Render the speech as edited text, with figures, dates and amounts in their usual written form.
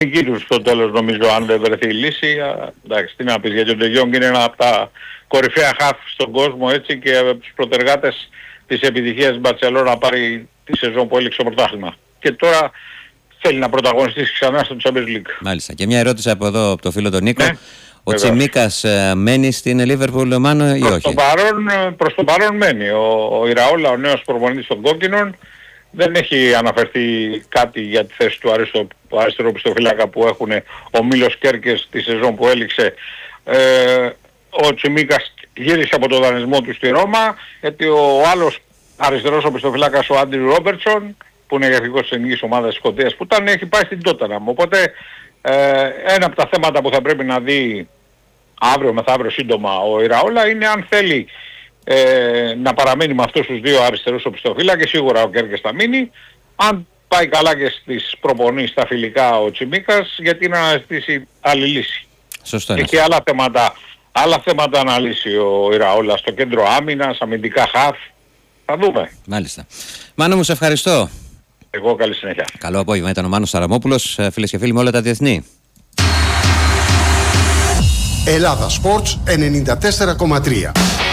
Εκεί τους στο τέλος νομίζω, αν δεν βρεθεί η λύση. Εντάξει, τι να πεις, γιατί ο Ντε Γιόνγκ είναι ένα από τα κορυφαία χαφ στον κόσμο, έτσι, και από τους προτεργάτες της επιτυχίας της Μπαρτσελόνα να πάρει τη σεζόν που έληξε το πρωτάθλημα. Και τώρα θέλει να πρωταγωνιστήσει ξανά στο Champions League. Μάλιστα. Και μια ερώτηση από εδώ, από το φίλο τον Νίκο. Ναι, ο Τσιμίκας μένει στην Liverpool, Μάνο, ή όχι? Προς το παρόν μένει. Ο Ιραόλα, ο νέος προπονητής των κόκκινων, δεν έχει αναφερθεί κάτι για τη θέση του αριστερού πιστοφύλακα που έχουν ο Μίλος Κέρκες τη σεζόν που έληξε. Ο Τσιμίκας γύρισε από τον δανεισμό του στη Ρώμα, γιατί ο άλλος αριστερός οπισθοφυλάκας, ο Άντριου Ρόμπερτσον, που είναι αρχηγός της εθνικής ομάδας της Σκωτίας που ήταν, έχει πάει στην Τότεναμ. Οπότε ένα από τα θέματα που θα πρέπει να δει αύριο μεθαύριο σύντομα ο Ιραόλα είναι αν θέλει να παραμείνει με αυτούς τους δύο αριστερούς οπισθοφύλακες. Σίγουρα ο Κέρκες θα μείνει. Αν πάει καλά και στις προπονήσεις στα φιλικά ο Τσιμίκας, γιατί να αναζητήσει άλλη λύση. Σωστό. Και άλλα θέματα αναλύσει ο Ιραόλα στο κέντρο άμυνας, αμυντικά χαφ. Θα δούμε. Μάλιστα. Μάνο μου, σε ευχαριστώ. Εγώ καλή συνέχεια. Καλό απόγευμα. Ήταν ο Μάνος Σαραμόπουλος, φίλες και φίλοι, με όλα τα διεθνή. Ελλάδα Sports 94,3.